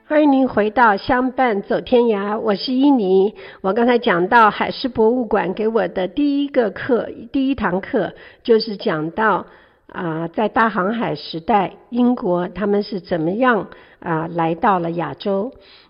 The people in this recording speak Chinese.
欢迎您回到相伴走天涯，我是伊妮。我刚才讲到海事博物馆给我的第一堂课就是讲到在大航海时代英国他们是怎么样来到了亚洲。